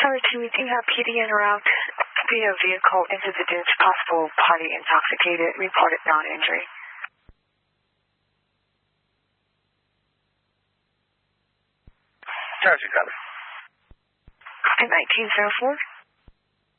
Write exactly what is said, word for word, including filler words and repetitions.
Tower two, we do have P D en route via vehicle into the ditch, possible party intoxicated, reported non-injury. Tower two, cover. nineteen oh four.